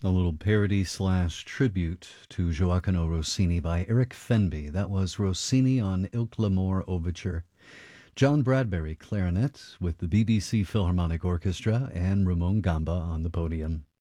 A little parody slash tribute to Gioacchino Rossini by Eric Fenby. That was Rossini on Ilk l'Amour Overture. John Bradbury, clarinet, with the BBC Philharmonic Orchestra, and Ramon Gamba on the podium.